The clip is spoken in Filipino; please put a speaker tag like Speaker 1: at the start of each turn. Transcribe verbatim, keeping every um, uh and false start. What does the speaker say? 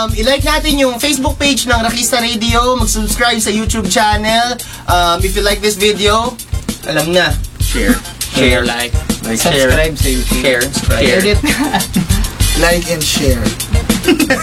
Speaker 1: um, i-like natin yung Facebook page ng Rakista Radio, mag-subscribe sa YouTube channel. Um, if you like this video, alam na, share.
Speaker 2: Share, like,
Speaker 3: Subscribe sa YouTube.
Speaker 2: share, share.
Speaker 3: Edit.
Speaker 4: Like and share.